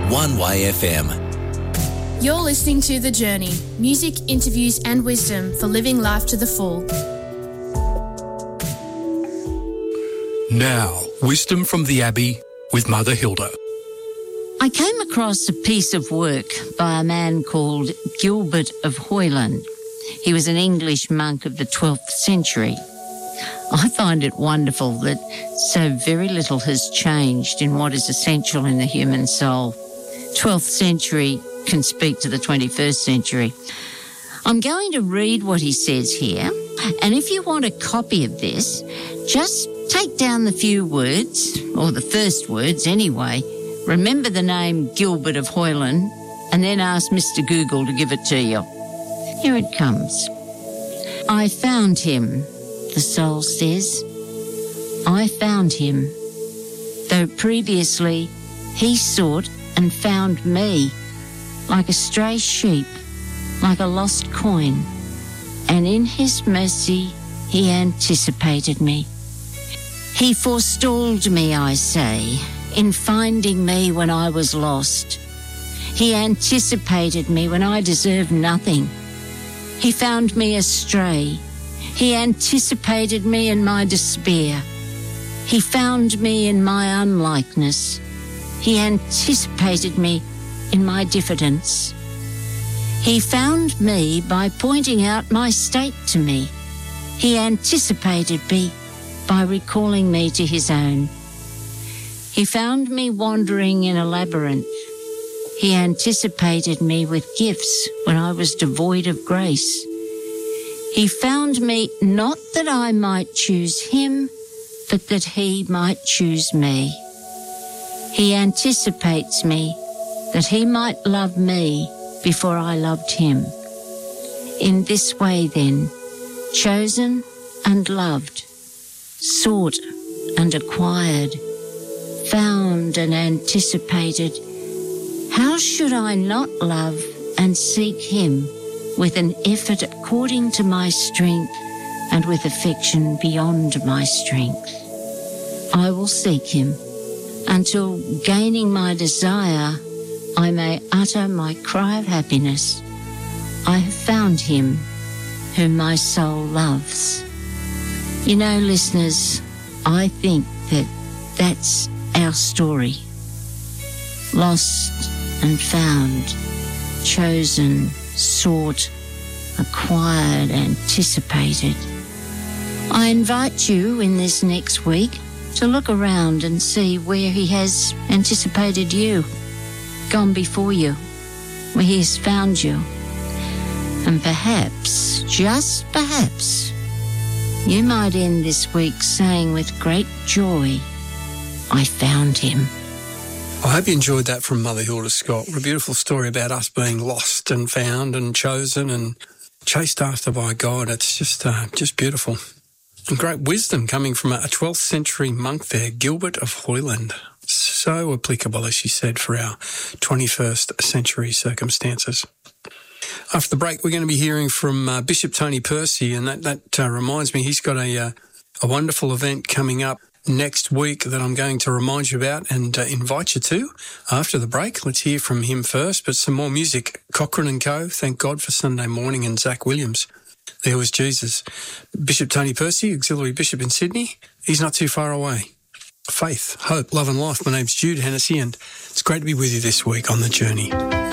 One Way FM. You're listening to The Journey, music, interviews and wisdom for living life to the full. Now, wisdom from the Abbey with Mother Hilda. I came across a piece of work by a man called Gilbert of Hoyland. He was an English monk of the 12th century. I find it wonderful that so very little has changed in what is essential in the human soul. 12th century can speak to the 21st century. I'm going to read what he says here, and if you want a copy of this, just take down the few words, or the first words anyway. Remember the name Gilbert of Hoyland, and then ask Mr. Google to give it to you. Here it comes. I found him, the soul says. I found him, though previously he sought and found me, like a stray sheep, like a lost coin, and in his mercy he anticipated me. He forestalled me, I say, in finding me when I was lost. He anticipated me when I deserved nothing. He found me astray. He anticipated me in my despair. He found me in my unlikeness. He anticipated me in my diffidence. He found me by pointing out my state to me. He anticipated me by recalling me to his own. He found me wandering in a labyrinth. He anticipated me with gifts when I was devoid of grace. He found me not that I might choose him, but that he might choose me. He anticipates me that he might love me before I loved him. In this way, then, chosen and loved, sought and acquired, found and anticipated, how should I not love and seek him with an effort according to my strength and with affection beyond my strength? I will seek him until, gaining my desire, I may utter my cry of happiness. I have found him whom my soul loves. You know, listeners, I think that that's our story. Lost and found, chosen, sought, acquired, anticipated. I invite you in this next week to look around and see where he has anticipated you, gone before you, where he has found you. And perhaps, just perhaps, you might end this week saying with great joy, I found him. I hope you enjoyed that from Mother Hilda Scott. What a beautiful story about us being lost and found and chosen and chased after by God. It's just beautiful. And great wisdom coming from a 12th century monk there, Gilbert of Hoyland. So applicable, as she said, for our 21st century circumstances. After the break, we're going to be hearing from Bishop Tony Percy, and that reminds me, he's got a wonderful event coming up next week that I'm going to remind you about and invite you to after the break. Let's hear from him first, but some more music. Cochrane & Co., Thank God for Sunday Morning, and Zach Williams, There Was Jesus. Bishop Tony Percy, Auxiliary Bishop in Sydney, he's not too far away. Faith, hope, love and life. My name's Jude Hennessy, and it's great to be with you this week on The Journey.